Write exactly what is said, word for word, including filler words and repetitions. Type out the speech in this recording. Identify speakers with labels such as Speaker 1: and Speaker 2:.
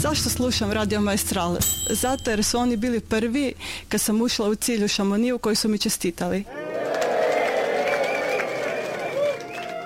Speaker 1: Zašto slušam Radio Maestral? Zato jer su oni bili prvi kad sam ušla u cilj u Šamoniju koji su mi čestitali.